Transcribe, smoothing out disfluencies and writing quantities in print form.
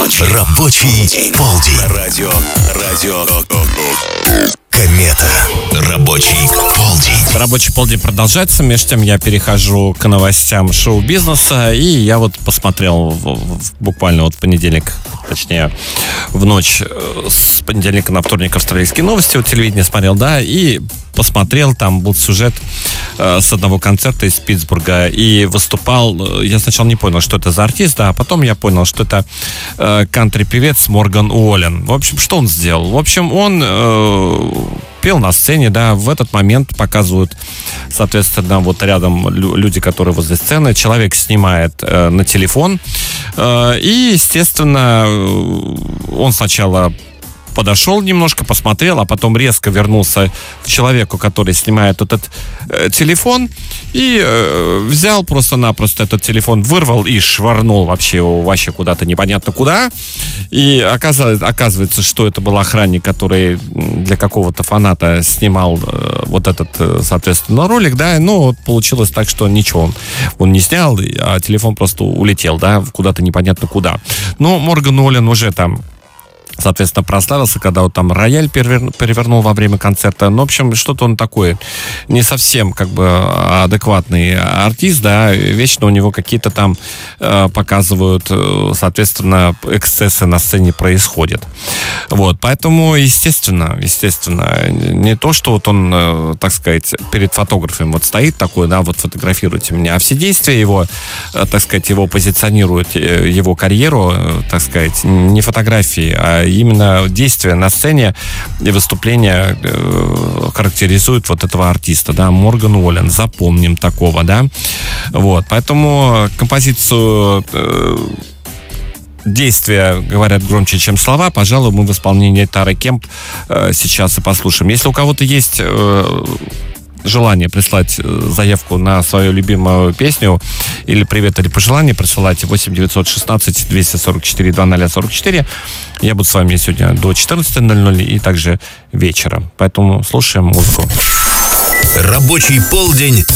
Рабочий полдень. Радио. Комета. Рабочий полдень. Рабочий полдень продолжается. Между тем я перехожу к новостям шоу-бизнеса. И я вот посмотрел буквально вот в понедельник, точнее в ночь с понедельника на вторник австралийские новости. Вот телевидение смотрел, да, и посмотрел, там был сюжет с одного концерта из Питтсбурга. И выступал, я сначала не понял, что это за артист, да, а потом я понял, что это кантри-певец Морган Уоллен. В общем, что он сделал? В общем, он пел на сцене, да, в этот момент показывают, соответственно, вот рядом люди, которые возле сцены, человек снимает на телефон, и, естественно, он сначала подошел немножко, посмотрел, а потом резко вернулся к человеку, который снимает этот телефон, и взял просто-напросто этот телефон, вырвал и швырнул вообще куда-то непонятно куда. И оказывается, что это был охранник, который для какого-то фаната снимал вот этот, соответственно, ролик, да, но получилось так, что ничего он не снял, а телефон просто улетел, да, куда-то непонятно куда. Но Морган Уоллен уже там, соответственно, прославился, когда вот там рояль перевернул во время концерта. Ну, в общем, что-то он такой не совсем как бы адекватный артист, да, вечно у него какие-то там показывают, соответственно, эксцессы на сцене происходят. Вот, поэтому, естественно, не то, что вот он, так сказать, перед фотографом вот стоит такой, да, вот фотографируйте меня, а все действия его, так сказать, его позиционируют, его карьеру, так сказать, не фотографии, а именно действия на сцене и выступления характеризуют вот этого артиста, да, Морган Уоллен, запомним такого, да, вот, поэтому композицию действия говорят громче, чем слова, пожалуй, мы в исполнении Тары Кемп сейчас и послушаем. Если у кого-то есть желание прислать заявку на свою любимую песню или привет, или пожелание, присылайте 8 916 244 2044. Я буду с вами сегодня до 14:00 и также вечером. Поэтому слушаем музыку. Рабочий полдень